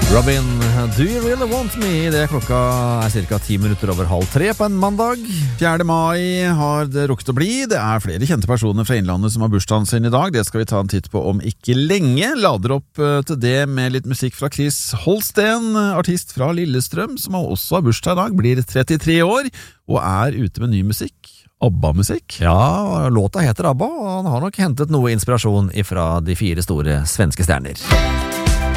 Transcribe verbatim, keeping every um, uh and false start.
Robin, do you really want me? Det er klokka er cirka ti minutter over halv tre på en mandag. fjerde mai har det rukket å bli. Det er flere kjente personer fra Innlandet som har bursdagen sin i dag. Det skal vi ta en titt på om ikke lenge. Lader opp til det med litt musikk fra Chris Holsten, artist fra Lillestrøm, som også har bursdag i dag, blir trettitre år, og er ute med ny musikk. ABBA-musikk. Ja, låta heter ABBA, og han har nok hentet noe inspirasjon ifra de fire store svenske stjerner.